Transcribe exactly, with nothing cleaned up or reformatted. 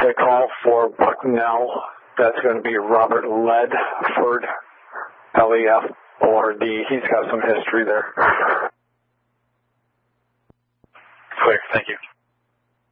the call for Bucknell. That's going to be Robert Ledford, L E F O R D. He's got some history there. Clear, thank you.